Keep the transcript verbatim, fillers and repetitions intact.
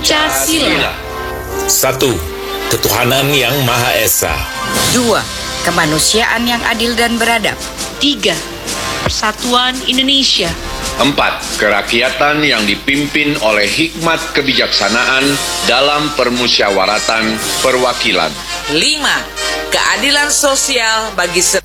Pancasila. Satu, ketuhanan yang Maha Esa. Dua, kemanusiaan yang adil dan beradab. Tiga, persatuan Indonesia. Empat, kerakyatan yang dipimpin oleh hikmat kebijaksanaan dalam permusyawaratan perwakilan. Lima, keadilan sosial bagi